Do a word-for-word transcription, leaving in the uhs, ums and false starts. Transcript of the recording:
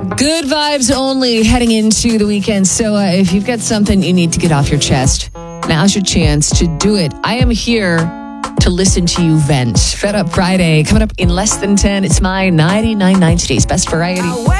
Good vibes only heading into the weekend. So uh, if you've got something you need to get off your chest, now's your chance to do it. I am here to listen to you vent. Fed Up Friday coming up in less than ten. It's my ninety-nine point nine today's best variety.